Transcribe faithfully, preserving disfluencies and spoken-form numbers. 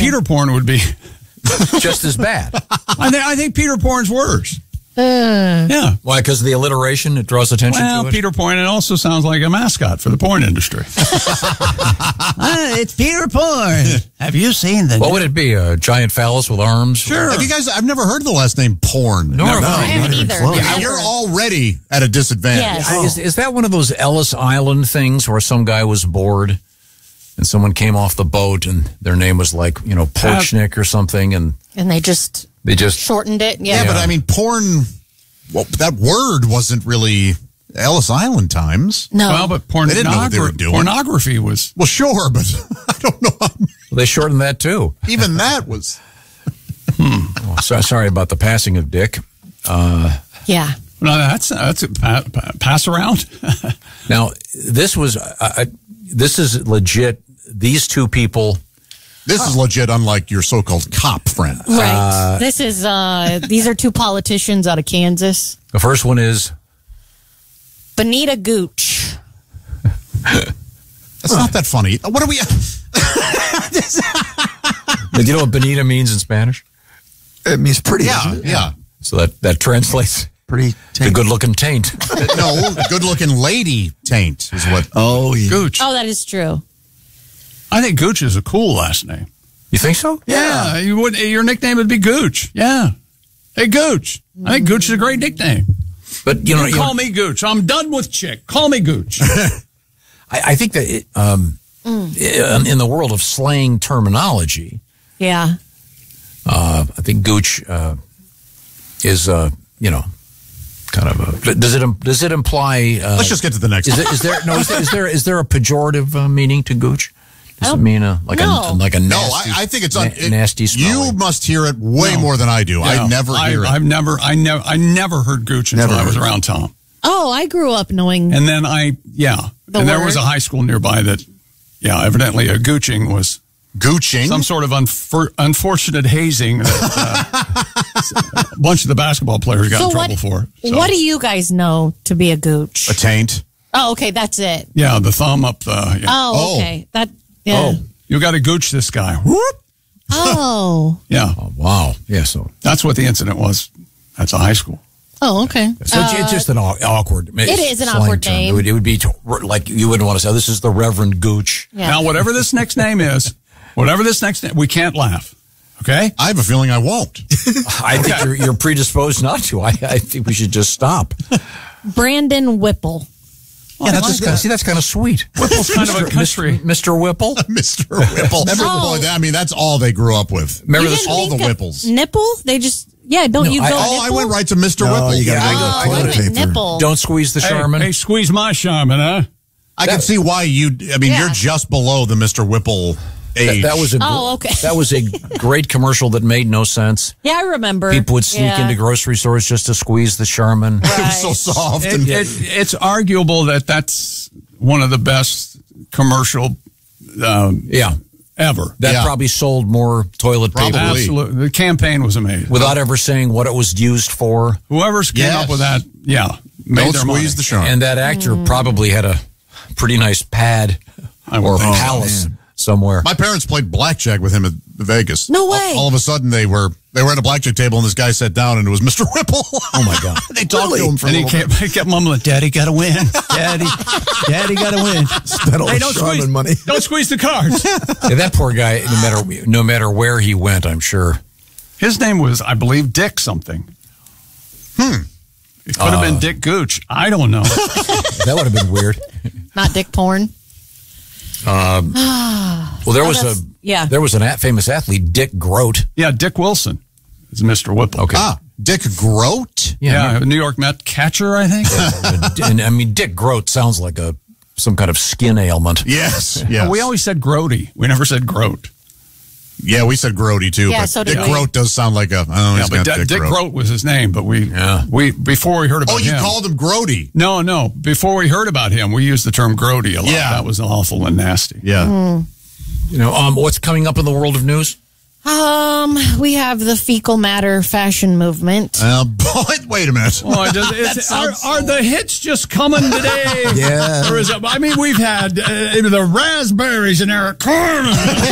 Peter porn would be just as bad. I, th- I think Peter porn's worse. Uh, Yeah. Why? Because of the alliteration, it draws attention Well, to it. Peter porn, it also sounds like a mascot for the porn industry. Uh, it's Peter Porn. Have you seen the? What would it be? A giant phallus with arms? Sure. Have you guys? I've never heard the last name Porn. No, no, I haven't either. close. Yeah, Never. you're already at a disadvantage. Yes. I- Is, is that one of those Ellis Island things where some guy was bored and someone came off the boat and their name was like, you know, Porchnik or something, and And they just they just shortened it. Yeah, Yeah. but I mean, porn. Well, that word wasn't really Ellis Island times. no. Well, but They didn't know what they were pornogra- doing. pornography was. Well, sure, but I don't know. How, they shortened that too. even that was. Oh, so, sorry about the passing of Dick. Uh, yeah. No, that's that's a pa- pa- pass around. now this was uh, I, this is legit. These two people. This is legit, unlike your so-called cop friend. Right. this is, uh, these are two politicians out of Kansas. The first one is Bonita Gooch. That's not that funny. What are we? Do you know what bonita means in Spanish? It means pretty. Yeah, isn't it? yeah. So that, that translates Pretty. to Taint. good-looking taint. No, good-looking lady taint is what. Oh, yeah. Gooch. Oh, that is true. I think Gooch is a cool last name. You think so? Yeah, you would. Your nickname would be Gooch. Yeah. Hey, Gooch. I think Gooch is a great nickname. But you know, You you call me Gooch. I'm done with chick. Call me Gooch. I, I think that it, um, in, in the world of slang terminology, Yeah. uh, I think Gooch uh, is, uh, you know, kind of a. Does it im- does it imply? Uh, Let's just get to the next Is, one. it, is there no? Is there, is there is there a pejorative uh, meaning to Gooch? Does it don't- mean a like no. a like a No, nasty, I, I think it's un- na- it- nasty. You smelling? must hear it way No. more than I do. I Yeah. never I, hear it. I've never, I never, I never heard Gooch until Never I was heard it. around Tom. Oh, I grew up knowing. And then I, yeah. The and there was word? a high school nearby that, yeah, evidently a Gooching was Gooching. some sort of unfor- unfortunate hazing that uh, a bunch of the basketball players got So in trouble what, for. So, what do you guys know to be a gooch? a taint. Oh, okay, that's it. yeah, the thumb up the, yeah. Oh, Oh. okay. That, yeah. Oh, you got to Gooch this guy. Whoop. Oh. Yeah, Oh, wow. Yeah. So, that's what the incident was. That's a high school. Oh, okay. so it's- it's just an aw- awkward. It is an slang awkward term. name. It would, it would be to, like you wouldn't want to say, "This is the Reverend Gooch." Yeah. Now, whatever this next name is, whatever this next name, we can't laugh. Okay? I have a feeling I won't. I think you're, you're predisposed not to. I, I think we should just stop. Brandon Whipple. Yeah, that's just kind of, see, that's kind of sweet. Whipple's kind of a country. Mister Whipple. Mister Whipple. Oh. Boy, I mean, that's all they grew up with. Remember You this? didn't all think the a Whipples. Nipple? They just, yeah, don't No, you I- go oh, Oh, nipple? I went right to Mister No, Whipple. you gotta Yeah, go Oh, I toilet went paper. nipple. Don't squeeze the Hey, Charmin. hey, squeeze my Charmin, huh? I can see why you. I mean, Yeah. you're just below the Mister Whipple That, age. that was a gr- Oh, okay. that was a great commercial that made no sense. Yeah, I remember. People would sneak Yeah. into grocery stores just to squeeze the Charmin. It was so soft. It, and it, it's arguable that that's one of the best commercial um, Yeah, ever. that Yeah. probably sold more toilet paper Probably. Absolutely. The campaign was amazing. without ever saying what it was used for. Whoever's came Yes. up with that, yeah, made Don't their squeeze money. the Charmin. And that actor Mm. probably had a pretty nice pad I or would think so. palace somewhere. My parents played blackjack with him at Vegas. No All- way. All, of a sudden, they were they were at a blackjack table, and this guy sat down, and it was Mister Whipple. Oh my God! They talked to him for a And he little kept, he kept mumbling, "Daddy got to win, Daddy, Daddy got to win." Spent all Hey, the don't Charmin squeeze, money. don't squeeze the cards. Yeah, that poor guy. No matter no matter where he went, I'm sure. His name was, I believe, Dick something. Hmm. It could have been Dick Gooch. I don't know. That would have been weird. Not dick porn. Well, there Oh, was a that's- yeah. there was an a- famous athlete, Dick Grote. Yeah, Dick Wilson is Mister Whipple. Okay. Ah, Dick Grote. Yeah, a New York Met catcher, I think. and I mean, Dick Grote sounds like a some kind of skin ailment. Yes, yes. We always said Grody. We never said Grote. yeah, we said Grody too. Yeah, but so did Dick we. Grote does sound like a. I don't know. Yeah, he's but got D- Dick, Dick Grote. Grote was his name. But we, Yeah. we before we heard about Oh, you him. called him Grody. No, no. Before we heard about him, we used the term Grody a lot. Yeah. That was awful and nasty. Yeah. You know, um, what's coming up in the world of news? Um, we have the fecal matter fashion movement. Uh, boy, wait a minute. Oh, does, is, are, are the hits just coming today? Yeah. Or is it, I mean, we've had uh, the raspberries and Eric Carmen.